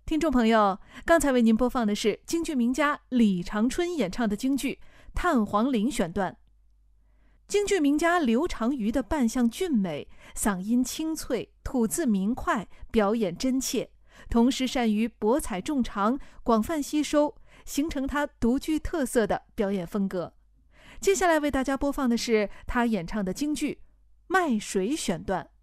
听众朋友，刚才为您播放的是京剧名家李长春演唱的京剧《探黄陵》选段。京剧名家刘长瑜的扮相俊美，嗓音清脆，吐字明快，表演真切，同时善于博采众长，广泛吸收，形成他独具特色的表演风格。接下来为大家播放的是他演唱的京剧《卖水》选段。